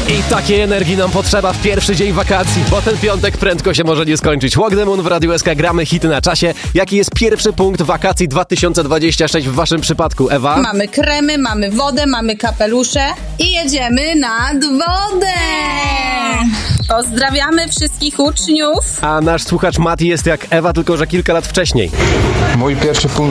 I takiej energii nam potrzeba w pierwszy dzień wakacji, bo ten piątek prędko się może nie skończyć. Walk the Moon w Radiu SK, gramy hity na czasie. Jaki jest pierwszy punkt wakacji 2026 w waszym przypadku, Ewa? Mamy kremy, mamy wodę, mamy kapelusze i jedziemy nad wodę! Pozdrawiamy wszystkich uczniów. A nasz słuchacz Mati jest jak Ewa, tylko że kilka lat wcześniej. Mój pierwszy punkt